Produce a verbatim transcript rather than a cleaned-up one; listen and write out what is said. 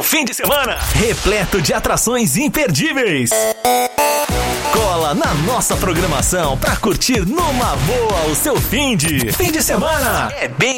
fim de semana repleto de atrações imperdíveis. Cola na nossa programação pra curtir numa boa o seu fim de fim de semana. É bem